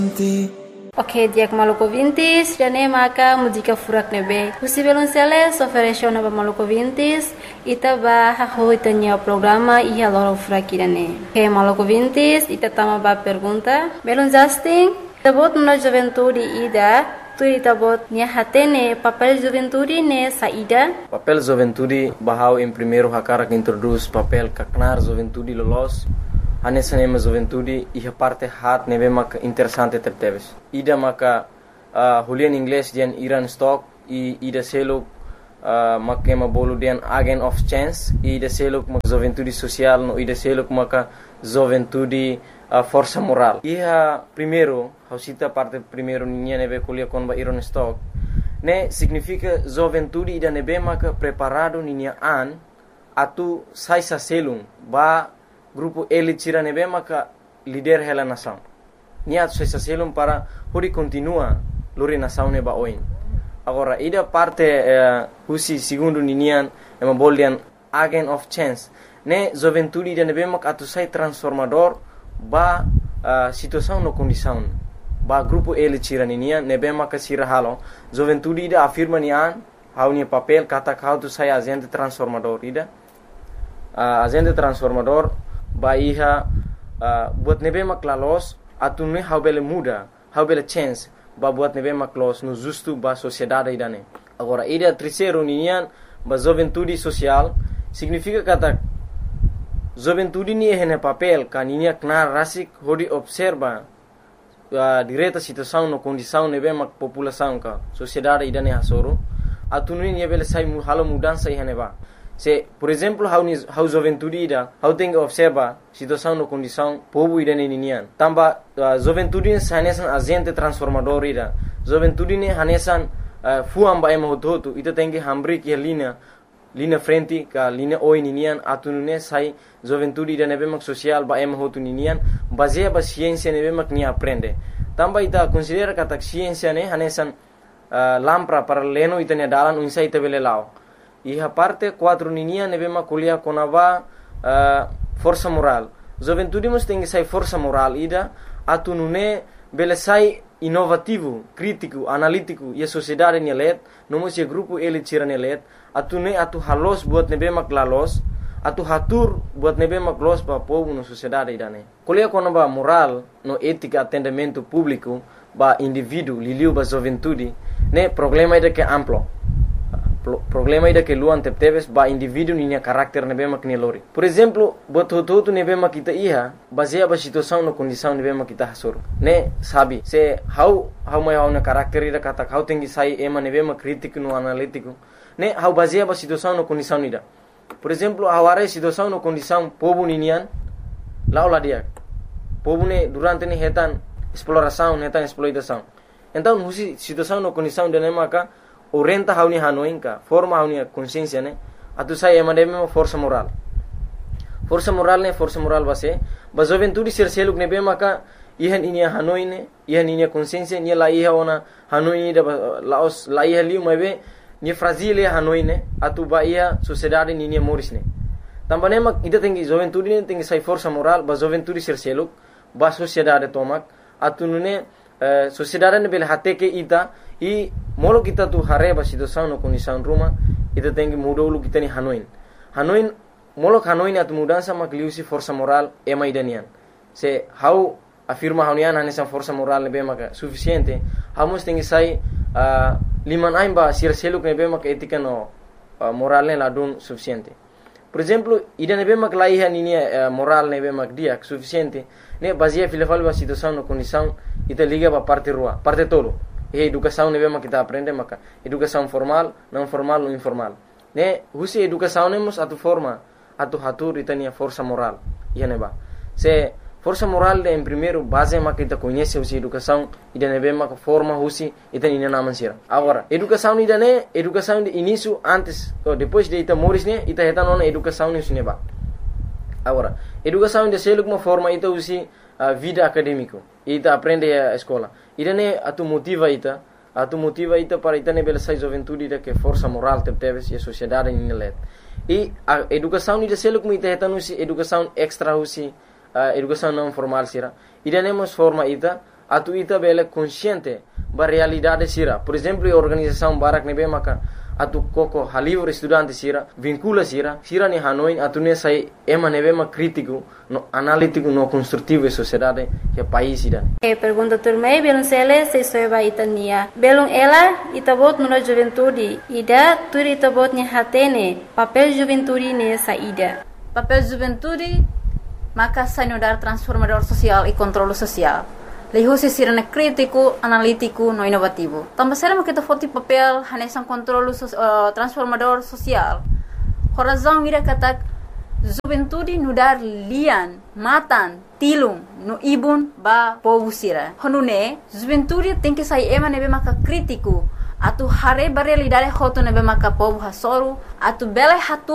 Ok, diak Maluku Vintis, jane maka muzika furak nebe. Husi belonsele soferesho na ba Maluku Vintis, ita ba haho itanya programa iha loro furak irane. Ok, Maluku Vintis, ita tama ba pergunta. Belon Justin, tabot na juventude ida, tu tabot nia hatene papel juventude ne saída. Papel juventude bahau em primeiro hakara que introduz papel kaknar juventude lolos. Anessa nema juventude iha parte hat nebe mak interessante tepteves. Ida maka hulian inglês dian Iran stock e ida selo makema bolu dian agent of chance e ida selo mak juventude social no ida selo maka juventude força moral. Iha primeiro hausita parte primeiro ninha nebe kulia kon ba Iran stock ne significa juventude ida nebe maka preparado ninha an atu sai sa selum ba grupo elite tira nebe maka líder hela nação. Niat sai selum para hori continua lori nação neba oin. Agora ida parte husi segundo ninian ema boldian agent of chance. Ne juventude ida nebe maka atu sai transformador ba situação no condição. Ba grupo elite tira ninian nebe maka sira halo. Juventude ida afirma nian haunia papel kata kau tu sai agente transformador ida. Agente transformador ba iha buat nebe maklalos atune haubele muda haubele chance ba buat nebe maklos no justo ba sociedade idane. Agora ida terceiro ninian ba juventude social significa kata juventude ni hene papel kaninia knar rasik hodi observa direta situação no condição nebe mak população ka sociedade idane hasoro atune ni bele sai halo mudança ihane ba. Se, por exemplo, how juventude ida, how tem que observa situação no condição povo ida ninian. Tamba juventude hanesan agente transformador ida. Juventude ne hanesan fuam ba ema hotu ita tem que hambri que linha frente ka linha oi ninian atunune sai juventude ida nebe mak social ba ema hotu ninian baseia ba ciência nebe mak ni aprende. Tamba ita considera kata ciência ne hanesan lampra para leno ita ne dalan unsa ita bele lao. Iha parte 4 ninia nebe makulia konava força moral. Juventude mus tem que sai força moral ida atunune bele sai inovativo, crítico, analítico e a sociedade nelet, nomos e grupo ele tira nelet, atune atu halos buat nebe maklalos, atu hatur buat nebe maklos pa povo no sociedade idane. Kulia konava moral no ética atendimento público ba indivíduo liliu ba juventude, ne problema ida que amplo. Problema ida que luan tepteves ba indivíduo ninya karakter nebe mak nelori. Por exemplo, bototo nebe mak kita iha baseia ba situação no condição nebe mak kita hasur. Ne sabi se how mai na karakter ida kata how tengi sai ema nebe mak crítico no analítico. Ne how baseia ba situação no condição ida. Por exemplo, aware situação no condição povo ninian laula dia. Povo ne durante ne hetan exploração, hetan exploitação. Então, husi situação no condição de nemaka orienta hauni hanoinka forma hauni consciência ne atu sai emademe força moral ne força moral base ba juventude ser seluk ne be maka ihan inia hanoine ihan inia consciência ni la iha ona hanoine da laos la iha liu mabe ni fragile hanoine atu ba ia sociedade ni morisne tambane mak ida tengi juventude ne tengi sai força moral ba juventude ser seluk ba sociedade tomak atu nune sociedade ne bel hateke ita e molo kita tu hareba situação no condição ruma ita tem que mudar o kita ni Hanoin molo Hanoin atu mudança makliusi força moral ema idanian se how afirma haunian hanesa força moral nebe maka suficiente hamos tem que sai liman aimba sir seluk nebe maka etika no moral ne ladun suficiente. Por exemplo, ida nebe mak laiha ninia moral nebe mak dia suficiente ne baseia filafal ba situação no condição ita liga ba parte rua parte todo. E educação nebe mak kita aprende maka educação formal, não formal ou informal. Ne husi educação nemos atu forma atu hatur itania força moral. Ia neba. Se força moral em primeiro base mak kita conhece husi educação ida nebe mak forma husi itania naman sira. Agora, educação ida ne educação de início antes ou depois de ita moris ne ita heta nona educação ne suneba. Agora, educação de seluk uma forma ita husi vida acadêmico. Ita aprende a escola. Ida ne atu motiva ita para ita ne belesai juventude ida que força moral teves e a sociedade ni let. E a educação ida seluk ita heta nusi educação extra husi educação não formal sira. Ida nemos forma ita atu ita bele consciente ba realidade sira. Por exemplo, a organização Barak nebe maka atu koko halivre estudante sira vincula sira ni Hanoi atu ne sai ema nebe ma crítico no analítico no construtivo e sociedade que país ida. Pergunta turmei belum sele se soeba itania. Belum ela itabot no juventude ida turi itabot ni hatene papel juventude ne saída. Papel juventude maka sanudar transformador social e controle social. Lehusi sirene crítico, analítico, no inovativo. Também será que foto papel hanesan controle transformador social. Horazão ira katak juventude nudar lian, matan, tilung, no ibun ba povo sira. Honune juventude tem que sair ema nebe maka crítico. Atu hare ba realidade hoto nebe maka povo hasoru, atu bele hatu